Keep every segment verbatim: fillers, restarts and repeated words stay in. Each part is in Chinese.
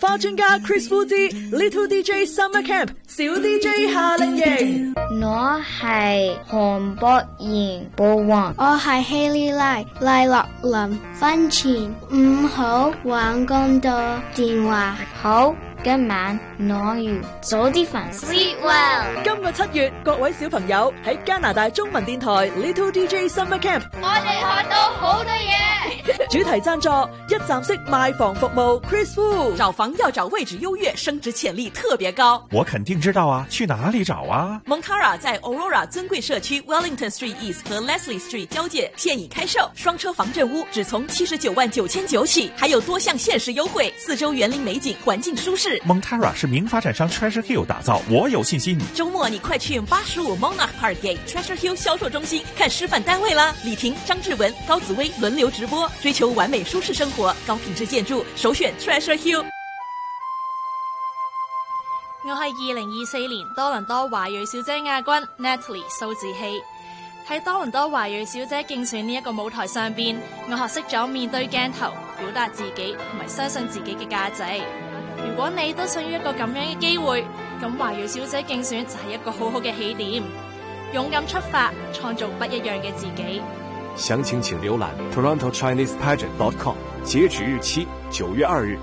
花專家 Chris Fu 之 Little D J Summer Camp 小 D J 夏令營。 我係韓博賢寶王， 我係希利拉賴樂林。婚前唔好玩咁多電話。 好，今晚我要早啲瞓。Sleep well。 今個七月，各位小朋友喺加拿大中文電台 Little D J Summer Camp， 我哋學到好多嘢。 主題贊助一站式賣房服務 Chris Fu。 找房要找位置優越，升值潛力特別高。 我肯定知道啊，去哪裡找啊？ Montara 在 Aurora 尊貴社區 Wellington Street East 和 Leslie Street 交界現已開售，雙車房鎮屋只從七十九萬九千九起，還有多項限時優惠，四周園林美景，環境舒適。 Montara 是名發展商 Treasure Hill 打造，我有信心。 周末你快去八十五 Monarch Park Gate Treasure Hill 銷售中心看示範單位啦！李婷、張志文、高紫薇輪流直播，追求完美舒適生活，高品質建築，首選 Treasure Hill。 我係二零二四年多倫多華裔小姐亞軍 Natalie 蘇志希。喺多倫多華裔小姐競選呢一個舞台上邊，我學識咗面對鏡頭，表達自己同埋相信自己嘅價值。如果你都想要一個咁樣嘅機會，咁華裔小姐競選就係一個好好嘅起點。勇敢出發，創造不一樣嘅自己。 詳情請瀏覽 Toronto Chinese Pageant dot com， 截止日期九月二日。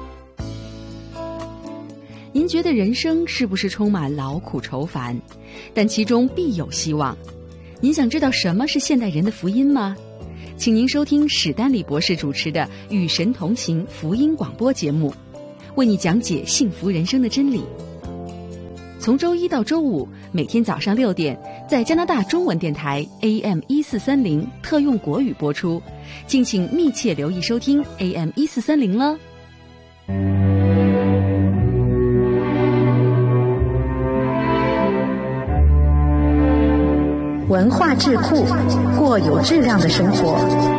您觉得人生是不是充滿勞苦愁煩？但其中必有希望。您想知道什麼是現代人的福音嗎？請您收聽史丹利博士主持的《與神同行》福音廣播節目，為你講解幸福人生的真理。從周一到周五，每天早上六點，在加拿大中文電台 A M 一四三零特用國語播出，敬請密切留意收聽 A M 一四三零了。 文化智庫，過有質量的生活。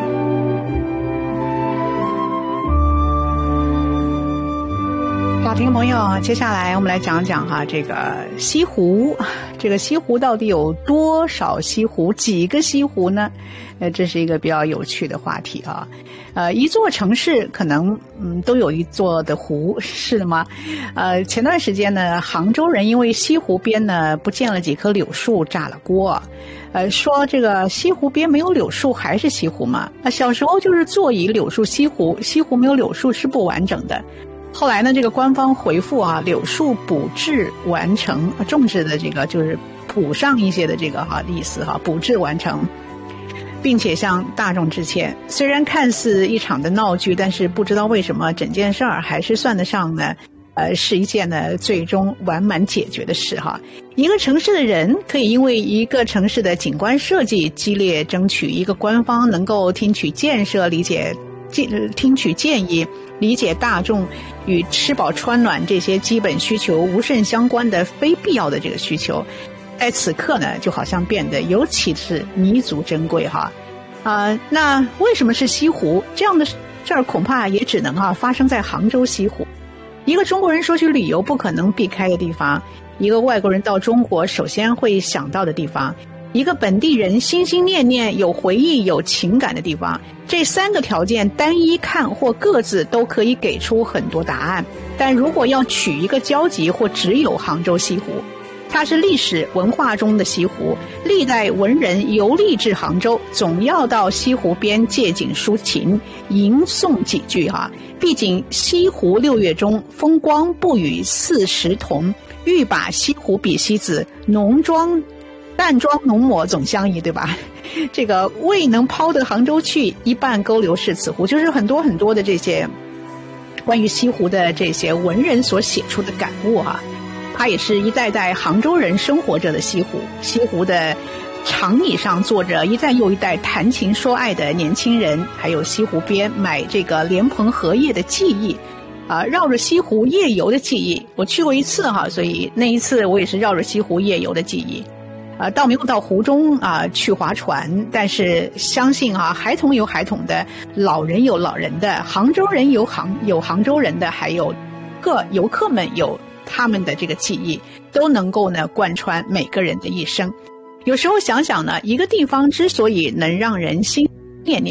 好，聽眾朋友，接下來我們來講講哈，這個西湖，這個西湖到底有多少西湖？幾個西湖呢？呃，這是一個比較有趣的話題啊。呃，一座城市可能嗯都有一座的湖，是的嗎？呃，前段時間呢，杭州人因為西湖邊呢不見了幾棵柳樹，炸了鍋。呃，說這個西湖邊沒有柳樹還是西湖嗎？啊，小時候就是坐以柳樹西湖，西湖沒有柳樹是不完整的。後來呢，這個官方回復啊，柳樹補置完成，種植的這個就是補上一些的這個哈意思哈，補置完成，並且向大眾致歉。雖然看似一場的鬧劇，但是不知道為什麼整件事兒還是算得上呢，呃，是一件呢最終完滿解決的事哈。一個城市的人可以因為一個城市的景觀設計激烈爭取，一個官方能夠聽取建設理解。聽取建議，理解大眾與吃飽穿暖這些基本需求無甚相關的非必要的這個需求，在此刻呢，就好像變得尤其是彌足珍貴哈。啊、呃，那為什麼是西湖？這樣的事兒恐怕也只能啊發生在杭州西湖，一個中國人說去旅遊不可能避開的地方，一個外國人到中國首先會想到的地方，一個本地人心心念念有回憶有情感的地方，這三個條件單一看或各自都可以給出很多答案，但如果要取一個交集，或只有杭州西湖，它是歷史文化中的西湖，歷代文人遊歷至杭州，總要到西湖邊借景抒情，吟誦幾句哈。畢竟西湖六月中，風光不與四時同，欲把西湖比西子，濃妝淡妝濃抹總相宜，對吧？這個未能拋得杭州去，一半勾留是此湖，就是很多很多的這些關於西湖的這些文人所寫出的感悟哈、啊。它也是一代代杭州人生活着的西湖，西湖的長椅上坐着一代又一代談情說愛的年輕人，還有西湖邊買這個蓮蓬荷葉的記憶啊，繞着西湖夜遊的記憶。我去過一次哈，所以那一次我也是繞着西湖夜遊的記憶。啊，倒沒有到湖中啊去划船，但是相信啊，孩童有孩童的，老人有老人的，杭州人有杭有杭州人的，還有各游客們有他們的這個記憶，都能夠呢貫穿每個人的一生。有時候想想呢，一個地方之所以能讓人心念念，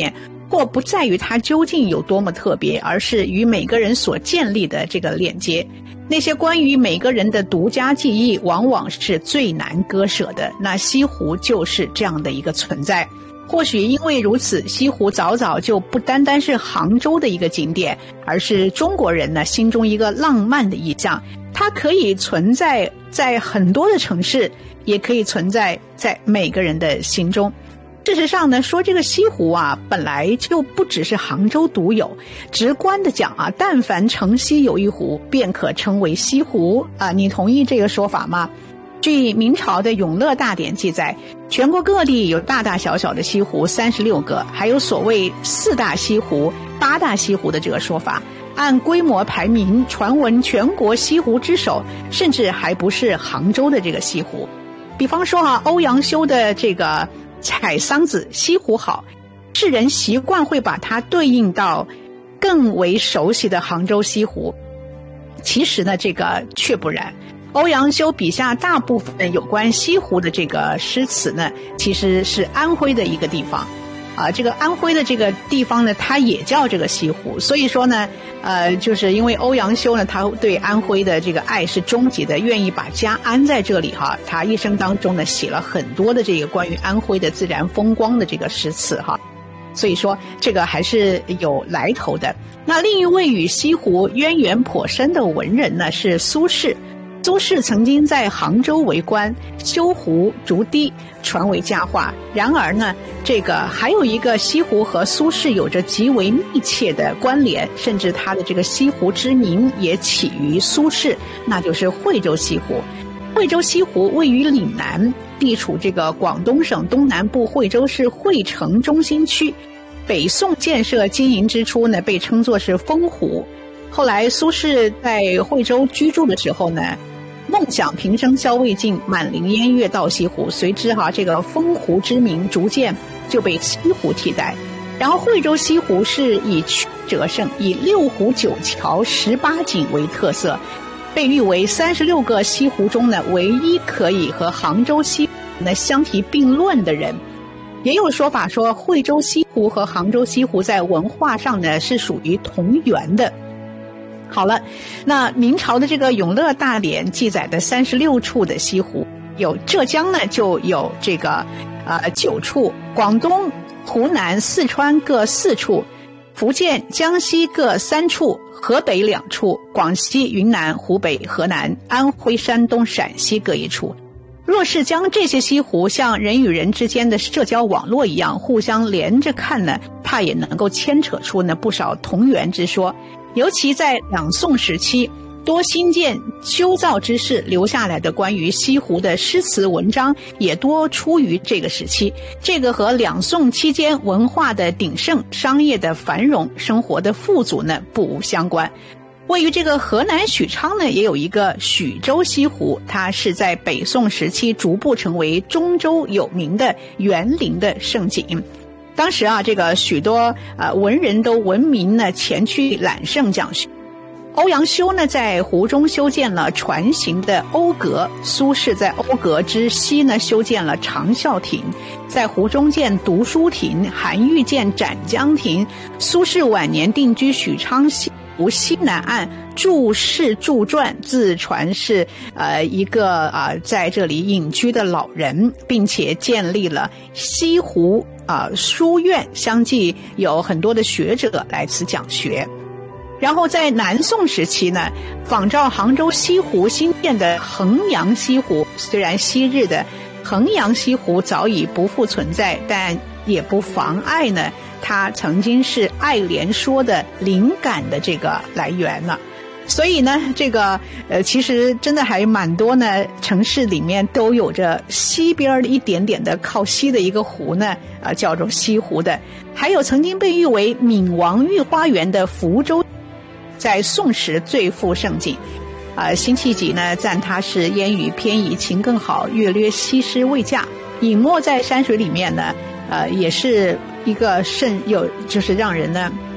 或不在于它究竟有多么特别，而是与每个人所建立的这个链接。那些关于每个人的独家记忆往往是最难割舍的，那西湖就是这样的一个存在。或许因为如此，西湖早早就不单单是杭州的一个景点，而是中国人呢心中一个浪漫的意象。它可以存在在很多的城市，也可以存在在每个人的心中。事实上呢，说这个西湖啊，本来就不只是杭州独有。直观的讲啊，但凡城西有一湖，便可称为西湖啊。你同意这个说法吗？据明朝的《永乐大典》记载，全国各地有大大小小的西湖三十六个，还有所谓四大西湖、八大西湖的这个说法。按规模排名，传闻全国西湖之首，甚至还不是杭州的这个西湖。比方说啊，欧阳修的这个采桑子西湖好，世人习惯会把它对应到更为熟悉的杭州西湖。其实呢，这个却不然。欧阳修笔下大部分有关西湖的这个诗词呢，其实是安徽的一个地方啊，这个安徽的这个地方呢，它也叫这个西湖。所以说呢，呃，就是因为欧阳修呢，他对安徽的这个爱是终极的，愿意把家安在这里哈。他一生当中呢，写了很多的这个关于安徽的自然风光的这个诗词哈。所以说这个还是有来头的。那另一位与西湖渊源颇深的文人呢，是苏轼。苏轼曾经在杭州为官，修湖筑堤，传为佳话。然而呢，这个还有一个西湖和苏轼有着极为密切的关联，甚至他的这个西湖之名也起于苏轼，那就是惠州西湖。惠州西湖位于岭南，地处这个广东省东南部惠州市惠城中心区。北宋建设经营之初呢，被称作是风湖。后来苏轼在惠州居住的时候呢，梦想平生消未尽，满林烟月到西湖。随之哈、啊，这个风湖之名逐渐就被西湖替代。然后惠州西湖是以曲折胜，以六湖九桥十八景为特色，被誉为三十六个西湖中呢唯一可以和杭州西湖呢相提并论的人。也有说法说，惠州西湖和杭州西湖在文化上呢是属于同源的。好了，那明朝的这个《永乐大典》记载的三十六处的西湖，有浙江呢就有这个呃九处，广东、湖南、四川各四处，福建、江西各三处，河北两处，广西、云南、湖北、河南、安徽、山东、陕西各一处。若是将这些西湖像人与人之间的社交网络一样互相连着看呢，怕也能够牵扯出呢不少同源之说。尤其在两宋时期，多新建修造之事留下来的关于西湖的诗词文章也多出于这个时期。这个和两宋期间文化的鼎盛、商业的繁荣、生活的富足呢不无相关。位于这个河南许昌呢，也有一个许州西湖，它是在北宋时期逐步成为中州有名的园林的胜景。当时啊，这个许多呃文人都闻名呢前去揽胜讲学。欧阳修呢在湖中修建了船形的瓯阁，苏轼在瓯阁之西呢修建了长啸亭，在湖中建读书亭，韩愈建斩江亭。苏轼晚年定居许昌西湖西南岸，著事著传，自传是呃一个啊、呃、在这里隐居的老人，并且建立了西湖啊、呃、书院，相继有很多的学者来此讲学。然后在南宋时期呢，仿照杭州西湖新建的衡阳西湖，虽然昔日的衡阳西湖早已不复存在，但也不妨碍呢它曾经是爱莲说的灵感的这个来源了。所以呢，这个呃，其实真的还蛮多呢，城市里面都有着西边的一点点的靠西的一个湖呢，呃，叫做西湖的。还有曾经被誉为闽王御花园的福州，在宋时最富盛景。呃，辛弃疾呢赞它是烟雨偏移情更好，月略西施未嫁。隐没在山水里面呢，呃，也是一个甚有就是让人呢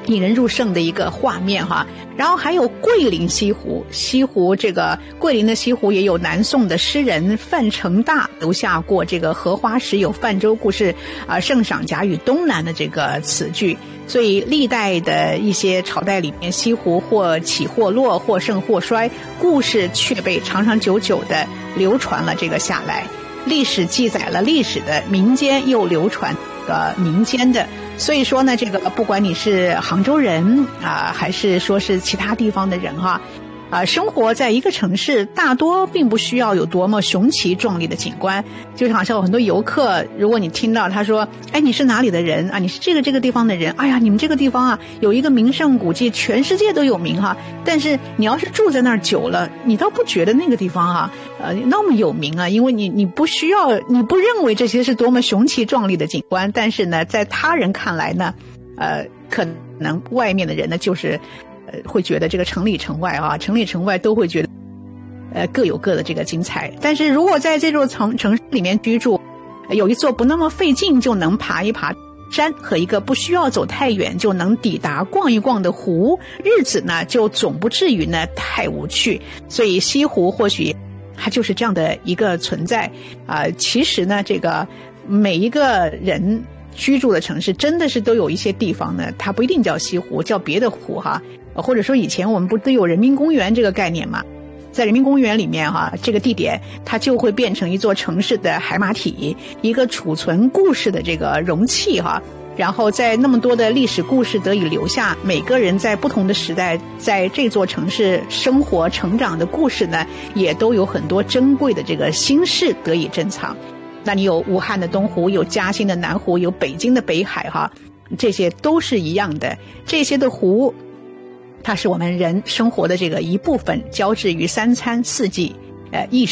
引人入胜的一个画面哈。然后还有桂林西湖，西湖这个桂林的西湖也有南宋的诗人范成大留下过这个荷花时有泛舟故事啊、呃，圣赏甲与东南的这个词句。所以历代的一些朝代里面，西湖或起或落，或盛或衰，故事却被长长久久的流传了这个下来。历史记载了历史的，民间又流传呃民间的。所以说呢，这个不管你是杭州人啊、呃，还是说是其他地方的人哈、啊，啊，生活在一个城市，大多并不需要有多么雄奇壮丽的景观。就好像有很多游客，如果你听到他说，哎，你是哪里的人啊？你是这个这个地方的人，哎呀，你们这个地方啊，有一个名胜古迹，全世界都有名哈。但是你要是住在那儿久了，你倒不觉得那个地方啊，呃，那么有名啊，因为你你不需要，你不认为这些是多么雄奇壮丽的景观，但是呢，在他人看来呢，呃，可能外面的人呢，就是呃，会觉得这个城里城外啊，城里城外都会觉得。呃，各有各的这个精彩。但是如果在这座城城市里面居住，有一座不那么费劲就能爬一爬山和一个不需要走太远就能抵达逛一逛的湖，日子呢就总不至于呢太无趣。所以西湖或许它就是这样的一个存在啊、呃。其实呢，这个每一个人居住的城市真的是都有一些地方呢，它不一定叫西湖，叫别的湖哈。或者说以前我们不都有人民公园这个概念吗？在人民公园里面哈，这个地点它就会变成一座城市的海马体，一个储存故事的这个容器哈。然后在那么多的历史故事得以留下，每个人在不同的时代在这座城市生活成长的故事呢，也都有很多珍贵的这个心事得以珍藏。那你有武汉的东湖，有嘉兴的南湖，有北京的北海哈，这些都是一样的。这些的湖它是我们人生活的这个一部分，交织于三餐四季，呃，一